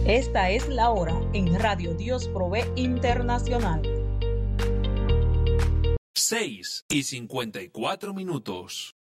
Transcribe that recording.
Esta es la hora en Radio Dios Provee Internacional. 6:54.